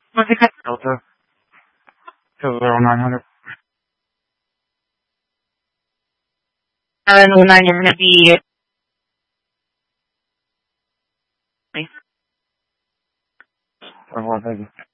What's the cut filter? Filter 0900. 709, you're going to be... Please. 41, thank you.